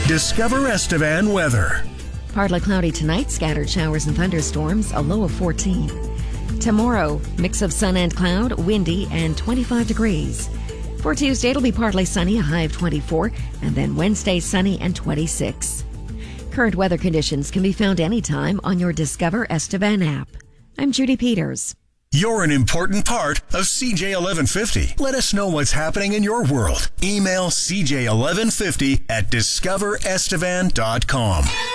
Discover Estevan weather. Partly cloudy tonight, scattered showers and thunderstorms, a low of 14. Tomorrow, mix of sun and cloud, windy, and 25 degrees. For Tuesday, it'll be partly sunny, a high of 24, and then Wednesday, sunny and 26. Current weather conditions can be found anytime on your Discover Estevan app. I'm Judy Peters. You're an important part of CJ 1150. Let us know what's happening in your world. Email CJ1150 at discoverestevan.com.